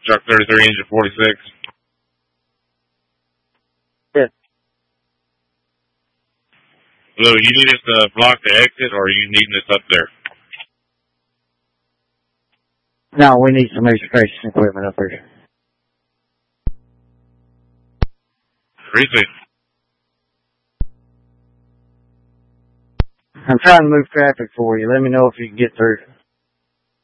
Truck 33, engine 46. Yeah. Lou, you need us to block the exit, or are you needing us up there? No, we need some extraction equipment up here. Receive. I'm trying to move traffic for you. Let me know if you can get through.